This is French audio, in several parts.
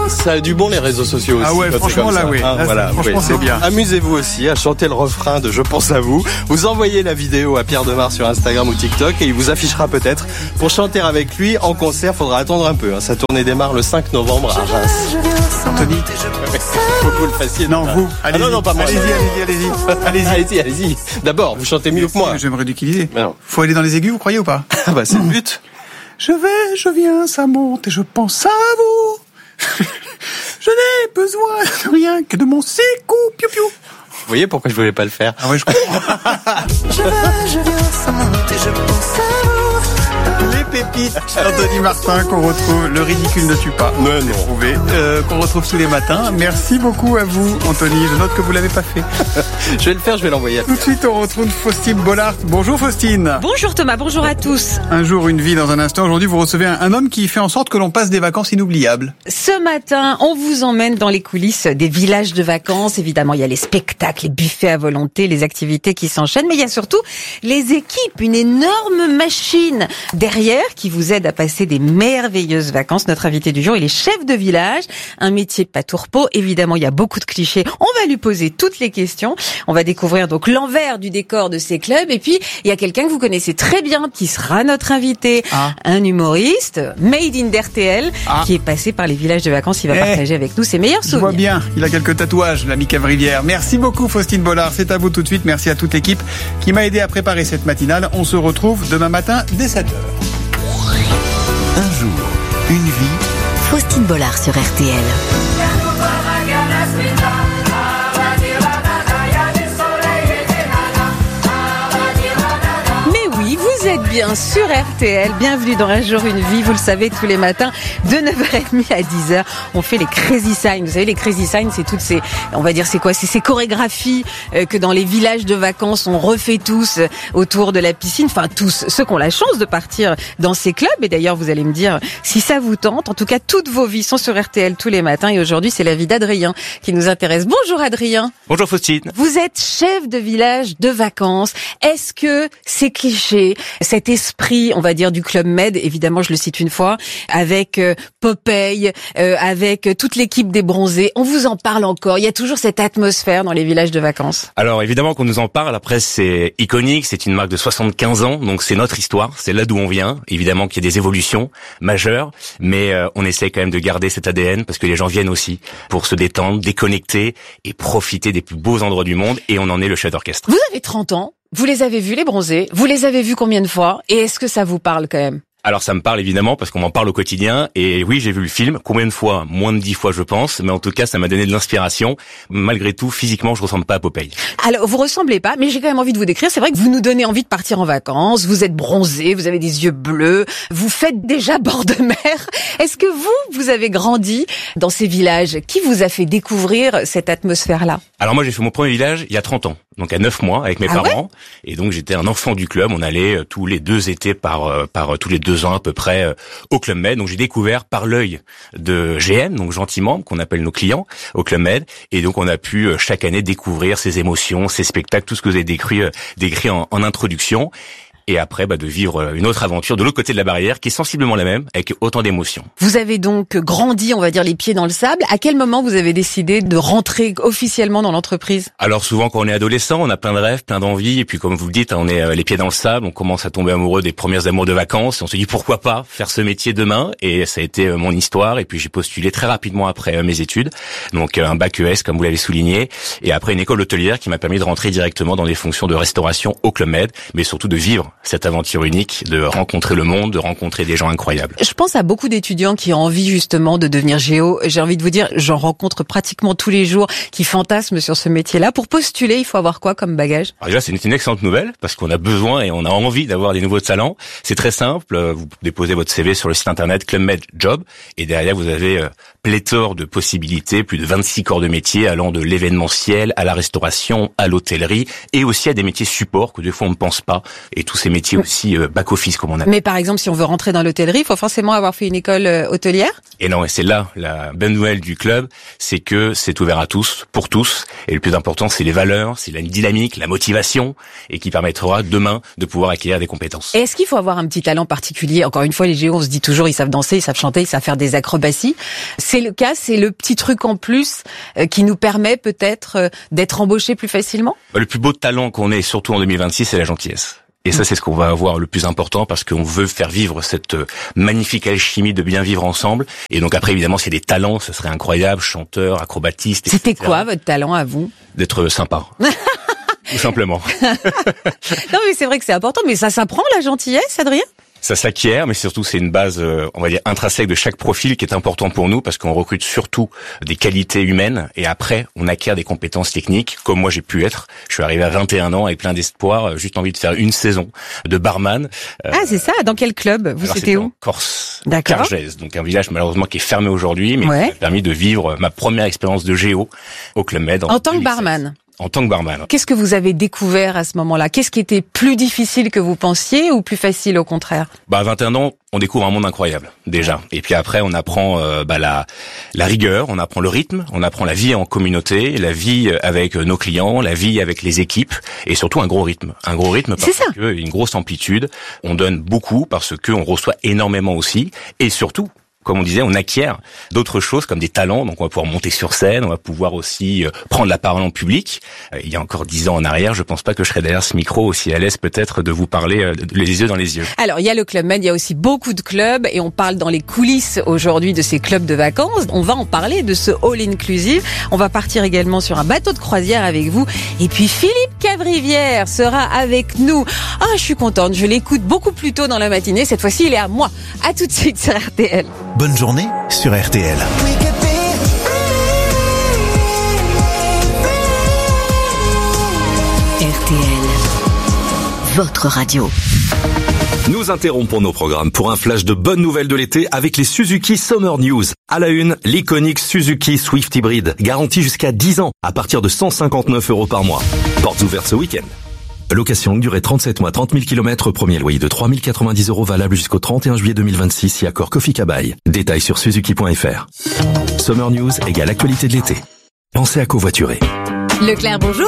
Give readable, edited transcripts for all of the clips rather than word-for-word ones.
Ça a du bon les réseaux sociaux aussi. Ah ouais, franchement là oui. Là, voilà, franchement c'est bien. Amusez-vous aussi à chanter le refrain de Je pense à vous. Vous envoyez la vidéo à Pierre Demar sur Instagram ou TikTok et il vous affichera peut-être. Pour chanter avec lui en concert, faudra attendre un peu. Sa tournée démarre le 5 novembre à Reims. Anthony, Faut que vous le fassiez. non vous, allez-y. non, pas moi. Allez-y. D'abord, vous chantez mieux que moi. Je vais me ridiculiser. Mais non. Faut aller dans les aigus, vous croyez ou pas? Ah bah c'est le but. Je viens, ça monte et je pense à vous. Je n'ai besoin de rien que de mon sécou, piou-piou. Vous voyez pourquoi je voulais pas le faire? Ah ouais, je comprends. Je viens, ça monte et je pense à vous. Les pépites d'Anthony Martin qu'on retrouve, le ridicule ne tue pas. Non. Trouvé, qu'on retrouve tous les matins. Merci beaucoup à vous, Anthony. Je note que vous l'avez pas fait. Je vais le faire, je vais l'envoyer à Tout de suite, on retrouve Faustine Bollard. Bonjour Faustine. Bonjour Thomas, bonjour à tous. Un jour, une vie dans un instant. Aujourd'hui, vous recevez un homme qui fait en sorte que l'on passe des vacances inoubliables. Ce matin, on vous emmène dans les coulisses des villages de vacances. Évidemment, il y a les spectacles, les buffets à volonté, les activités qui s'enchaînent, mais il y a surtout les équipes, une énorme machine derrière qui vous aide à passer des merveilleuses vacances. Notre invité du jour, il est chef de village, un métier pas tourpeau. Évidemment, il y a beaucoup de clichés. On va lui poser toutes les questions. On va découvrir donc l'envers du décor de ces clubs. Et puis, il y a quelqu'un que vous connaissez très bien qui sera notre invité. Un humoriste, made in RTL, qui est passé par les villages de vacances. Il va partager avec nous ses meilleurs souvenirs. Je vois bien, il a quelques tatouages, l'ami Cavrivière. Merci beaucoup Faustine Bollard, c'est à vous tout de suite. Merci à toute l'équipe qui m'a aidé à préparer cette matinale. On se retrouve demain matin dès 7h. Un jour, une vie. Faustine Bollard sur RTL. Vous êtes bien sur RTL, bienvenue dans Un jour une vie, vous le savez tous les matins de 9h30 à 10h, on fait les crazy signs. Vous savez les crazy signs, c'est toutes ces, on va dire c'est quoi, c'est ces chorégraphies que dans les villages de vacances on refait tous autour de la piscine, enfin tous ceux qui ont la chance de partir dans ces clubs. Et d'ailleurs vous allez me dire si ça vous tente. En tout cas toutes vos vies sont sur RTL tous les matins et aujourd'hui c'est la vie d'Adrien qui nous intéresse. Bonjour Adrien. Bonjour Faustine. Vous êtes chef de village de vacances. Est-ce que ces clichés, cet esprit, on va dire, du Club Med, évidemment, je le cite une fois, avec Popeye, avec toute l'équipe des bronzés, on vous en parle encore. Il y a toujours cette atmosphère dans les villages de vacances. Alors, évidemment qu'on nous en parle. Après, c'est iconique. C'est une marque de 75 ans. Donc, c'est notre histoire. C'est là d'où on vient. Évidemment qu'il y a des évolutions majeures. Mais on essaie quand même de garder cet ADN parce que les gens viennent aussi pour se détendre, déconnecter et profiter des plus beaux endroits du monde. Et on en est le chef d'orchestre. Vous avez 30 ans. Vous les avez vus, les bronzés? Vous les avez vus combien de fois? Et est-ce que ça vous parle quand même? Alors ça me parle évidemment parce qu'on m'en parle au quotidien et oui j'ai vu le film, combien de fois? Moins de 10 fois je pense, mais en tout cas ça m'a donné de l'inspiration. Malgré tout, physiquement je ressemble pas à Popeye. Alors vous ressemblez pas, mais j'ai quand même envie de vous décrire. C'est vrai que vous nous donnez envie de partir en vacances, vous êtes bronzé, vous avez des yeux bleus, vous faites déjà bord de mer. Est-ce que vous avez grandi dans ces villages? Qui vous a fait découvrir cette atmosphère-là? Alors moi j'ai fait mon premier village il y a 30 ans. Donc à 9 mois avec mes parents. Et donc j'étais un enfant du club. On allait tous les 2 étés par tous les 2 ans à peu près au Club Med. Donc j'ai découvert par l'œil de GM, donc gentiment, qu'on appelle nos clients au Club Med. Et donc on a pu chaque année découvrir ces émotions, ces spectacles, tout ce que vous avez décrit en introduction. Et après, de vivre une autre aventure de l'autre côté de la barrière, qui est sensiblement la même, avec autant d'émotions. Vous avez donc grandi, on va dire, les pieds dans le sable. À quel moment vous avez décidé de rentrer officiellement dans l'entreprise? Alors souvent, quand on est adolescent, on a plein de rêves, plein d'envies, et puis comme vous le dites, on est les pieds dans le sable, on commence à tomber amoureux des premiers amours de vacances, et on se dit pourquoi pas faire ce métier demain, et ça a été mon histoire, et puis j'ai postulé très rapidement après mes études, donc un bac ES, comme vous l'avez souligné, et après une école hôtelière qui m'a permis de rentrer directement dans des fonctions de restauration au Club Med, mais surtout de vivre cette aventure unique, de rencontrer le monde, de rencontrer des gens incroyables. Je pense à beaucoup d'étudiants qui ont envie justement de devenir géo. J'ai envie de vous dire, j'en rencontre pratiquement tous les jours qui fantasment sur ce métier-là. Pour postuler, il faut avoir quoi comme bagage? Alors déjà, c'est une excellente nouvelle parce qu'on a besoin et on a envie d'avoir des nouveaux talents. C'est très simple. Vous déposez votre CV sur le site internet Club Med Job et derrière, vous avez pléthore de possibilités, plus de 26 corps de métiers allant de l'événementiel à la restauration, à l'hôtellerie et aussi à des métiers supports que des fois on ne pense pas. Et tout ça ces métiers aussi back-office, comme on appelle. Mais par exemple, si on veut rentrer dans l'hôtellerie, il faut forcément avoir fait une école hôtelière? Et non, et c'est là la bonne nouvelle du club, c'est que c'est ouvert à tous, pour tous, et le plus important, c'est les valeurs, c'est la dynamique, la motivation, et qui permettra demain de pouvoir acquérir des compétences. Et est-ce qu'il faut avoir un petit talent particulier? Encore une fois, les géos, on se dit toujours, ils savent danser, ils savent chanter, ils savent faire des acrobaties. C'est le cas, c'est le petit truc en plus qui nous permet peut-être d'être embauchés plus facilement? Le plus beau talent qu'on ait, surtout en 2026, c'est la gentillesse. Et ça, c'est ce qu'on va avoir le plus important parce qu'on veut faire vivre cette magnifique alchimie de bien vivre ensemble. Et donc après, évidemment, s'il y a des talents, ce serait incroyable, chanteur, acrobatiste, etc. C'était quoi votre talent à vous? D'être sympa. Tout simplement. Non, mais c'est vrai que c'est important. Mais ça s'apprend, la gentillesse, Adrien? Ça s'acquiert, mais surtout c'est une base, on va dire, intrinsèque de chaque profil qui est important pour nous parce qu'on recrute surtout des qualités humaines et après on acquiert des compétences techniques comme moi j'ai pu être. Je suis arrivé à 21 ans avec plein d'espoir, juste envie de faire une saison de barman. Ah c'est ça, dans quel club? Vous c'était où? En Corse, d'accord. Cargès, donc un village malheureusement qui est fermé aujourd'hui, mais qui m'a permis de vivre ma première expérience de géo au Club Med. En tant que barman? En tant que barman. Qu'est-ce que vous avez découvert à ce moment-là? Qu'est-ce qui était plus difficile que vous pensiez ou plus facile au contraire? À 21 ans, on découvre un monde incroyable déjà. Et puis après, on apprend la rigueur, on apprend le rythme, on apprend la vie en communauté, la vie avec nos clients, la vie avec les équipes et surtout un gros rythme. Un gros rythme parce que une grosse amplitude. On donne beaucoup parce que on reçoit énormément aussi et surtout. Comme on disait, on acquiert d'autres choses comme des talents. Donc, on va pouvoir monter sur scène, on va pouvoir aussi prendre la parole en public. Il y a encore 10 ans en arrière, je pense pas que je serais derrière ce micro aussi à l'aise peut-être de vous parler les yeux dans les yeux. Alors, il y a le Club Med, il y a aussi beaucoup de clubs et on parle dans les coulisses aujourd'hui de ces clubs de vacances. On va en parler de ce all-inclusive. On va partir également sur un bateau de croisière avec vous. Et puis, Philippe Cavrivière sera avec nous. Ah, je suis contente. Je l'écoute beaucoup plus tôt dans la matinée. Cette fois-ci, il est à moi. À tout de suite sur RTL. Bonne journée sur RTL. RTL, votre radio. Nous interrompons nos programmes pour un flash de bonnes nouvelles de l'été avec les Suzuki Summer News. À la une, l'iconique Suzuki Swift Hybrid, garantie jusqu'à 10 ans à partir de 159 € par mois. Portes ouvertes ce week-end. Location longue durée 37 mois, 30 000 km, premier loyer de 3 090 € valable jusqu'au 31 juillet 2026 si accord Kofi Kabaï. Détails sur suzuki.fr. Summer News égale actualité de l'été. Pensez à covoiturer. Leclerc, bonjour.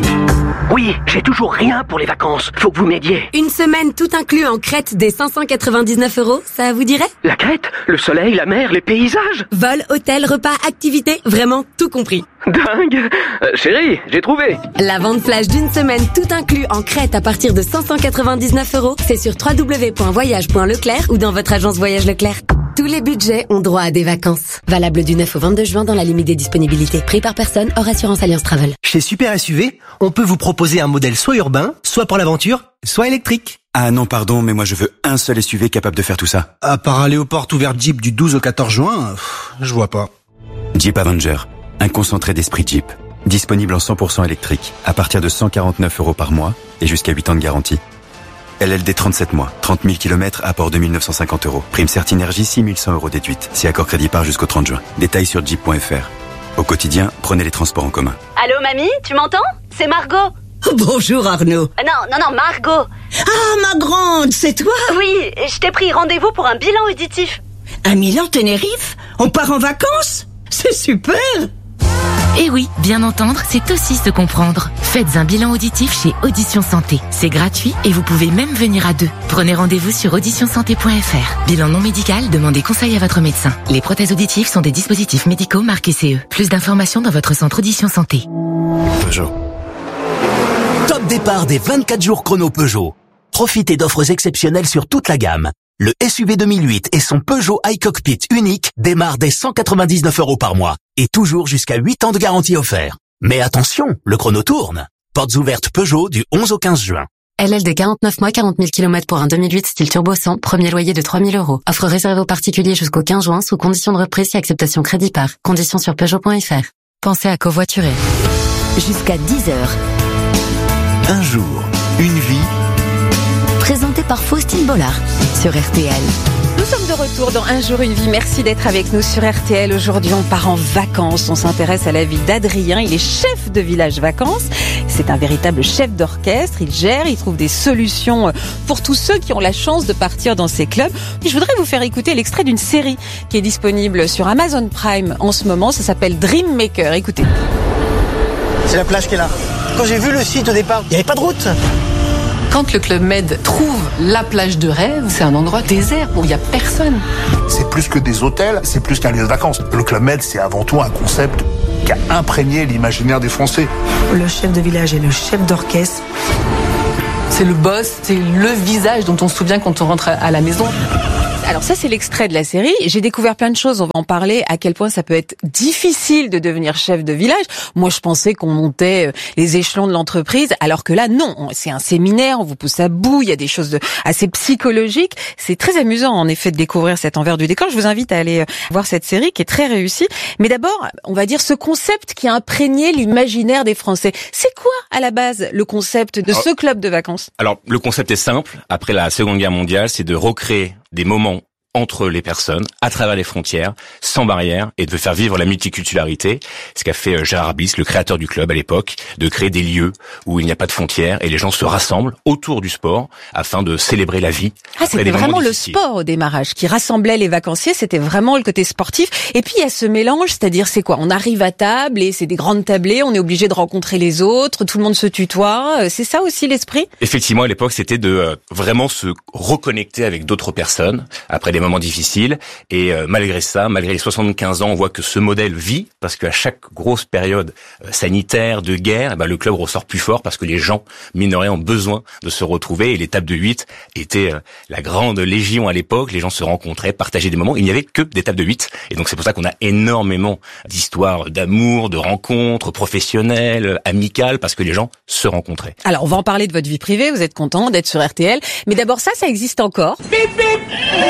Oui, j'ai toujours rien pour les vacances. Faut que vous m'aidiez. Une semaine tout inclus en Crète des 599 €, ça vous dirait? La Crète, le soleil, la mer, les paysages. Vol, hôtel, repas, activités, vraiment tout compris. Dingue. Chérie, j'ai trouvé. La vente flash d'une semaine tout inclus en Crète à partir de 599 €, c'est sur www.voyage.leclerc ou dans votre agence Voyage Leclerc. Tous les budgets ont droit à des vacances. Valable du 9 au 22 juin dans la limite des disponibilités. Prix par personne, hors assurance Alliance Travel. Chez Super SUV, on peut vous proposer un modèle soit urbain, soit pour l'aventure, soit électrique. Ah non, pardon, mais moi je veux un seul SUV capable de faire tout ça. À part aller aux portes ouvertes Jeep du 12 au 14 juin, je vois pas. Jeep Avenger, un concentré d'esprit Jeep. Disponible en 100% électrique, à partir de 149 € par mois et jusqu'à 8 ans de garantie. LLD 37 mois, 30 000 km, apport 2 950 €. Prime Certinergie, 6 100 € déduite. Si accord crédit part jusqu'au 30 juin. Détails sur jeep.fr. Au quotidien, prenez les transports en commun. Allô mamie, tu m'entends? C'est Margot. Bonjour Arnaud. Non, Margot. Ah, ma grande, c'est toi? Oui, je t'ai pris rendez-vous pour un bilan auditif. Un Milan Tenerife? On part en vacances? C'est super! Et oui, bien entendre, c'est aussi se comprendre. Faites un bilan auditif chez Audition Santé. C'est gratuit et vous pouvez même venir à 2. Prenez rendez-vous sur auditionsanté.fr. Bilan non médical, demandez conseil à votre médecin. Les prothèses auditives sont des dispositifs médicaux marqués CE. Plus d'informations dans votre centre Audition Santé. Peugeot. Top départ des 24 jours chrono Peugeot. Profitez d'offres exceptionnelles sur toute la gamme. Le SUV 2008 et son Peugeot iCockpit unique démarrent dès 199 € par mois et toujours jusqu'à 8 ans de garantie offert. Mais attention, le chrono tourne. Portes ouvertes Peugeot du 11 au 15 juin. LLD 49 mois, 40 000 km pour un 2008 style turbo 100, premier loyer de 3 000 €. Offre réservée aux particuliers jusqu'au 15 juin sous condition de reprise et acceptation crédit par. Conditions sur Peugeot.fr. Pensez à covoiturer. Jusqu'à 10h. Un jour, une vie. Présenté par Faustine Bollard sur RTL. Nous sommes de retour dans Un jour une vie. Merci d'être avec nous sur RTL. Aujourd'hui, on part en vacances. On s'intéresse à la vie d'Adrien. Il est chef de village vacances. C'est un véritable chef d'orchestre. Il gère, il trouve des solutions pour tous ceux qui ont la chance de partir dans ces clubs. Je voudrais vous faire écouter l'extrait d'une série qui est disponible sur Amazon Prime en ce moment. Ça s'appelle Dream Maker. Écoutez. C'est la plage qui est là. Quand j'ai vu le site au départ, il n'y avait pas de route. Quand le Club Med trouve la plage de rêve, c'est un endroit désert où il n'y a personne. C'est plus que des hôtels, c'est plus qu'un lieu de vacances. Le Club Med, c'est avant tout un concept qui a imprégné l'imaginaire des Français. Le chef de village et le chef d'orchestre. C'est le boss, c'est le visage dont on se souvient quand on rentre à la maison. Alors ça, c'est l'extrait de la série. J'ai découvert plein de choses. On va en parler. À quel point ça peut être difficile de devenir chef de village. Moi, je pensais qu'on montait les échelons de l'entreprise, alors que là, non. C'est un séminaire. On vous pousse à bout. Il y a des choses assez psychologiques. C'est très amusant, en effet, de découvrir cet envers du décor. Je vous invite à aller voir cette série qui est très réussie. Mais d'abord, on va dire ce concept qui a imprégné l'imaginaire des Français. C'est quoi, à la base, le concept de ce club de vacances? Alors, le concept est simple. Après la Seconde Guerre mondiale, c'est de recréer des moments entre les personnes, à travers les frontières, sans barrière, et de faire vivre la multiculturalité. Ce qu'a fait Gérard Bliss, le créateur du club à l'époque, de créer des lieux où il n'y a pas de frontières et les gens se rassemblent autour du sport afin de célébrer la vie. C'était vraiment le sport au démarrage qui rassemblait les vacanciers, c'était vraiment le côté sportif. Et puis il y a ce mélange, c'est-à-dire c'est quoi? On arrive à table et c'est des grandes tablées, on est obligé de rencontrer les autres, tout le monde se tutoie. C'est ça aussi l'esprit? Effectivement, à l'époque, c'était de vraiment se reconnecter avec d'autres personnes après des moments difficiles, et malgré ça, malgré les 75 ans, on voit que ce modèle vit, parce qu'à chaque grosse période sanitaire, de guerre, le club ressort plus fort, parce que les gens, mine de rien, ont besoin de se retrouver, et les tables de 8 étaient la grande légion à l'époque. Les gens se rencontraient, partageaient des moments, il n'y avait que des tables de 8, et donc c'est pour ça qu'on a énormément d'histoires d'amour, de rencontres professionnelles, amicales, parce que les gens se rencontraient. Alors on va en parler de votre vie privée, vous êtes content d'être sur RTL, mais d'abord ça existe encore. Bip, bip.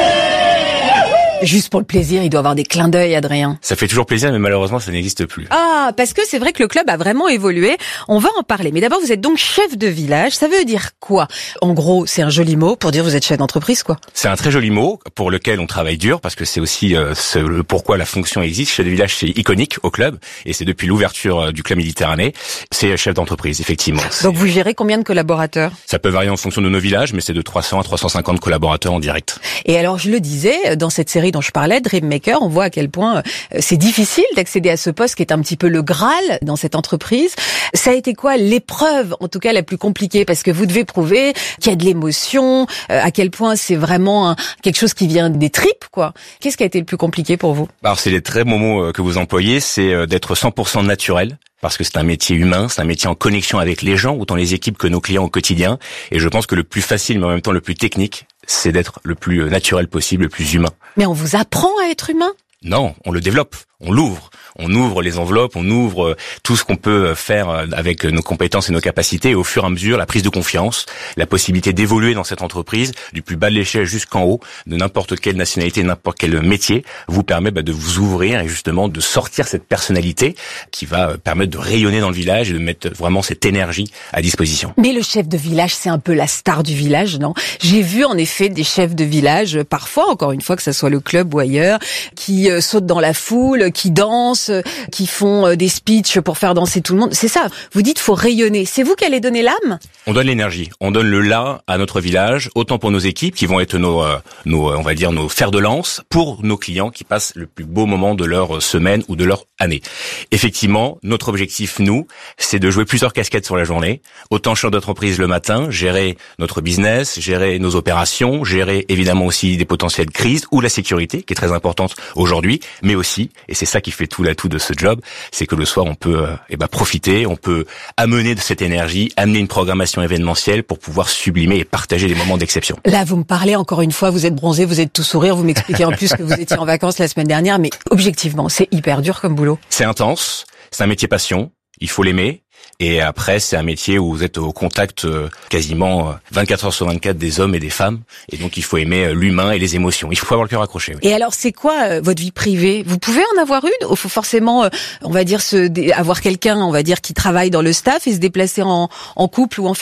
Juste pour le plaisir, il doit avoir des clins d'œil, Adrien. Ça fait toujours plaisir, mais malheureusement, ça n'existe plus. Ah, parce que c'est vrai que le club a vraiment évolué. On va en parler. Mais d'abord, vous êtes donc chef de village. Ça veut dire quoi? En gros, c'est un joli mot pour dire vous êtes chef d'entreprise, quoi. C'est un très joli mot pour lequel on travaille dur, parce que c'est aussi le pourquoi la fonction existe. Chef de village, c'est iconique au club, et c'est depuis l'ouverture du club Méditerranée. C'est chef d'entreprise, effectivement. Donc vous gérez combien de collaborateurs? Ça peut varier en fonction de nos villages, mais c'est de 300 à 350 collaborateurs en direct. Et alors, je le disais, dans cette série dont je parlais, Dream Maker, on voit à quel point c'est difficile d'accéder à ce poste qui est un petit peu le Graal dans cette entreprise. Ça a été quoi l'épreuve, en tout cas la plus compliquée? Parce que vous devez prouver qu'il y a de l'émotion, à quel point c'est vraiment quelque chose qui vient des tripes, quoi. Qu'est-ce qui a été le plus compliqué pour vous? Alors c'est les très bons mots que vous employez, c'est d'être 100% naturel. Parce que c'est un métier humain, c'est un métier en connexion avec les gens, autant les équipes que nos clients au quotidien. Et je pense que le plus facile, mais en même temps le plus technique, c'est d'être le plus naturel possible, le plus humain. Mais on vous apprend à être humain? Non, on le développe, on l'ouvre. On ouvre les enveloppes, on ouvre tout ce qu'on peut faire avec nos compétences et nos capacités. Et au fur et à mesure, la prise de confiance, la possibilité d'évoluer dans cette entreprise, du plus bas de l'échelle jusqu'en haut, de n'importe quelle nationalité, n'importe quel métier, vous permet de vous ouvrir et justement de sortir cette personnalité qui va permettre de rayonner dans le village et de mettre vraiment cette énergie à disposition. Mais le chef de village, c'est un peu la star du village, non? J'ai vu en effet des chefs de village, parfois, encore une fois, que ça soit le club ou ailleurs, qui sautent dans la foule, qui dansent, qui font des speeches pour faire danser tout le monde. C'est ça. Vous dites faut rayonner. C'est vous qui allez donner l'âme? On donne l'énergie. On donne le là à notre village, autant pour nos équipes qui vont être nos on va dire nos fers de lance, pour nos clients qui passent le plus beau moment de leur semaine ou de leur année. Effectivement, notre objectif, nous, c'est de jouer plusieurs casquettes sur la journée. Autant chef d'entreprise le matin, gérer notre business, gérer nos opérations, gérer évidemment aussi des potentielles crises ou la sécurité qui est très importante aujourd'hui, mais aussi, et c'est ça qui fait tout l'atout de ce job, c'est que le soir on peut profiter, on peut amener de cette énergie, amener une programmation événementielle pour pouvoir sublimer et partager des moments d'exception. Là, vous me parlez encore une fois, vous êtes bronzé, vous êtes tout sourire, vous m'expliquez en plus que vous étiez en vacances la semaine dernière, mais objectivement, c'est hyper dur comme boulot. C'est intense, c'est un métier passion, il faut l'aimer. Et après, c'est un métier où vous êtes au contact quasiment 24 heures sur 24 des hommes et des femmes. Et donc, il faut aimer l'humain et les émotions. Il faut avoir le cœur accroché. Oui. Et alors, c'est quoi votre vie privée? Vous pouvez en avoir une? Il faut forcément, avoir quelqu'un, qui travaille dans le staff et se déplacer en couple ou en famille?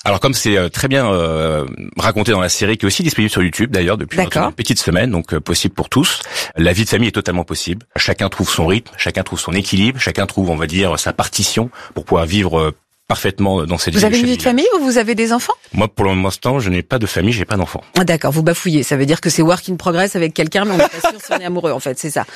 Alors comme c'est très bien raconté dans la série, qui est aussi disponible sur YouTube d'ailleurs depuis une petite semaine, donc possible pour tous. La vie de famille est totalement possible. Chacun trouve son rythme, chacun trouve son équilibre, chacun trouve, on va dire, sa partition pour pouvoir vivre parfaitement dans cette vie. Vous avez une vie de famille ou vous avez des enfants? Moi, pour l'instant, je n'ai pas de famille, j'ai pas d'enfants. Ah d'accord, vous bafouillez. Ça veut dire que c'est work in progress avec quelqu'un, mais on n'est pas sûr si on est amoureux, en fait, c'est ça.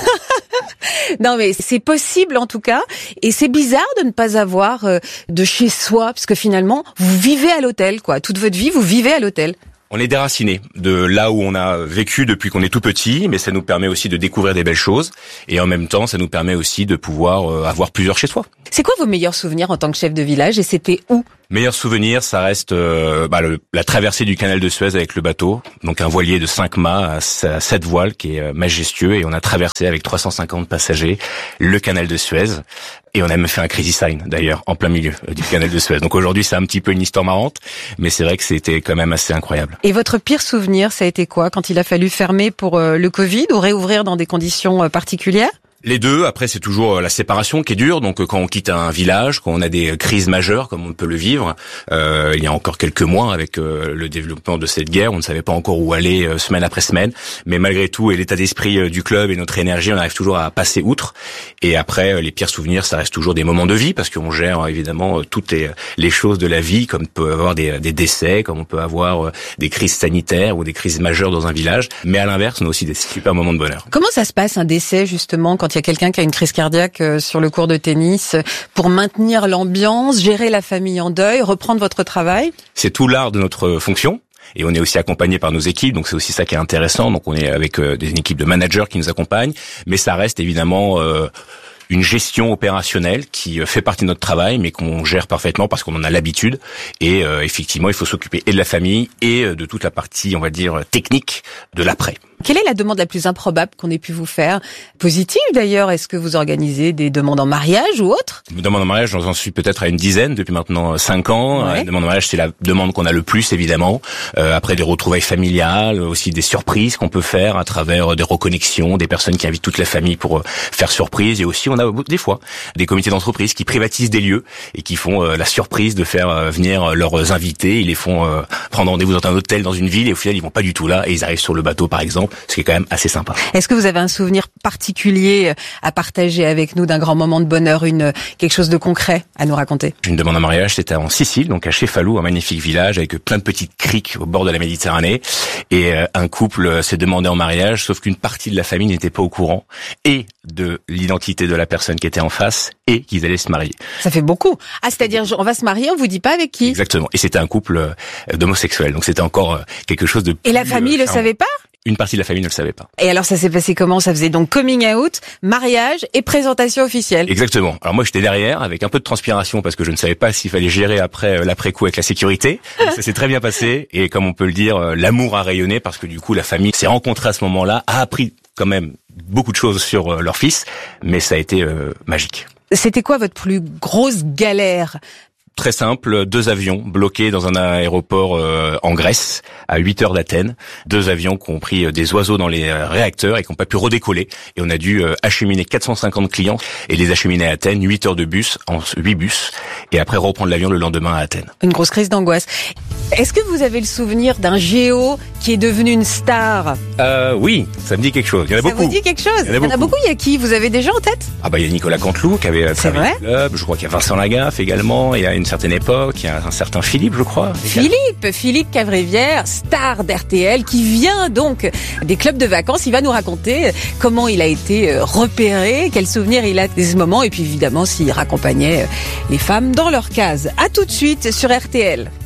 Non mais c'est possible en tout cas, et c'est bizarre de ne pas avoir de chez soi, parce que finalement vous vivez à l'hôtel, quoi. Toute votre vie vous vivez à l'hôtel. On est déraciné de là où on a vécu depuis qu'on est tout petit, mais ça nous permet aussi de découvrir des belles choses, et en même temps ça nous permet aussi de pouvoir avoir plusieurs chez soi. C'est quoi vos meilleurs souvenirs en tant que chef de village, et c'était où? Meilleur souvenir, ça reste la traversée du canal de Suez avec le bateau, donc un voilier de 5 mâts à 7 voiles qui est majestueux, et on a traversé avec 350 passagers le canal de Suez, et on a même fait un crazy sign d'ailleurs en plein milieu du canal de Suez. Donc aujourd'hui c'est un petit peu une histoire marrante, mais c'est vrai que c'était quand même assez incroyable. Et votre pire souvenir, ça a été quoi quand il a fallu fermer pour le Covid ou réouvrir dans des conditions particulières? Les deux. Après, c'est toujours la séparation qui est dure. Donc, quand on quitte un village, quand on a des crises majeures, comme on peut le vivre, il y a encore quelques mois, avec le développement de cette guerre, on ne savait pas encore où aller semaine après semaine. Mais malgré tout, et l'état d'esprit du club et notre énergie, on arrive toujours à passer outre. Et après, les pires souvenirs, ça reste toujours des moments de vie, parce qu'on gère évidemment toutes les choses de la vie, comme on peut avoir des décès, comme on peut avoir des crises sanitaires ou des crises majeures dans un village. Mais à l'inverse, on a aussi des super moments de bonheur. Comment ça se passe un décès justement quand il y a quelqu'un qui a une crise cardiaque sur le court de tennis, pour maintenir l'ambiance, gérer la famille en deuil, reprendre votre travail? C'est tout l'art de notre fonction. Et on est aussi accompagné par nos équipes, donc c'est aussi ça qui est intéressant. Donc on est avec une équipe de managers qui nous accompagnent, mais ça reste évidemment une gestion opérationnelle qui fait partie de notre travail, mais qu'on gère parfaitement parce qu'on en a l'habitude. Et effectivement, il faut s'occuper et de la famille et de toute la partie, on va dire, technique de l'après. Quelle est la demande la plus improbable qu'on ait pu vous faire? Positive d'ailleurs, est-ce que vous organisez des demandes en mariage ou autre? Demande en mariage, j'en suis peut-être à une dizaine depuis maintenant 5 ans. Ouais. Demande en mariage, c'est la demande qu'on a le plus évidemment. Après des retrouvailles familiales, aussi des surprises qu'on peut faire à travers des reconnexions, des personnes qui invitent toute la famille pour faire surprise. Et aussi on a des fois des comités d'entreprise qui privatisent des lieux et qui font la surprise de faire venir leurs invités. Ils les font prendre rendez-vous dans un hôtel dans une ville et au final ils vont pas du tout là et ils arrivent sur le bateau par exemple. Ce qui est quand même assez sympa. Est-ce que vous avez un souvenir particulier à partager avec nous d'un grand moment de bonheur, quelque chose de concret à nous raconter? Une demande en mariage, c'était en Sicile, donc à Cefalù, un magnifique village avec plein de petites criques au bord de la Méditerranée. Et un couple s'est demandé en mariage, sauf qu'une partie de la famille n'était pas au courant et de l'identité de la personne qui était en face et qu'ils allaient se marier. Ça fait beaucoup. Ah, c'est-à-dire on va se marier, on vous dit pas avec qui? Exactement. Et c'était un couple d'homosexuels, donc c'était encore quelque chose de... Et la famille le savait pas? Une partie de la famille ne le savait pas. Et alors ça s'est passé comment? Ça faisait donc coming out, mariage et présentation officielle. Exactement. Alors moi j'étais derrière avec un peu de transpiration parce que je ne savais pas s'il fallait gérer après l'après-coup avec la sécurité. Ça s'est très bien passé et comme on peut le dire, l'amour a rayonné parce que du coup la famille s'est rencontrée à ce moment-là, a appris quand même beaucoup de choses sur leur fils, mais ça a été magique. C'était quoi votre plus grosse galère? Très simple, 2 avions bloqués dans un aéroport en Grèce, à 8 heures d'Athènes. 2 avions qui ont pris des oiseaux dans les réacteurs et qui n'ont pas pu redécoller. Et on a dû acheminer 450 clients et les acheminer à Athènes, 8 heures de bus, en 8 bus, et après reprendre l'avion le lendemain à Athènes. Une grosse crise d'angoisse. Est-ce que vous avez le souvenir d'un géo qui est devenu une star? Oui, ça me dit quelque chose. Il y en a beaucoup. Ça vous dit quelque chose? Il y en a beaucoup. Il y a qui? Vous avez des gens en tête? Ah bah il y a Nicolas Canteloup qui avait travaillé au club. Je crois qu'il y a Vincent Lagaffe également. Il y a une certaine époque, il y a un certain Philippe, je crois. Philippe Cavrivière, star d'RTL, qui vient donc des clubs de vacances. Il va nous raconter comment il a été repéré, quels souvenirs il a de ce moment, et puis évidemment s'il raccompagnait les femmes dans leur case. À tout de suite sur RTL.